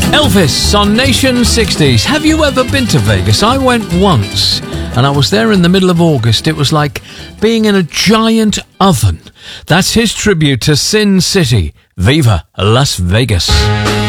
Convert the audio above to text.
Elvis on Nation 60s. Have you ever been to Vegas? I went once, and I was there in the middle of August. It was like being in a giant oven. That's his tribute to Sin City. Viva Las Vegas.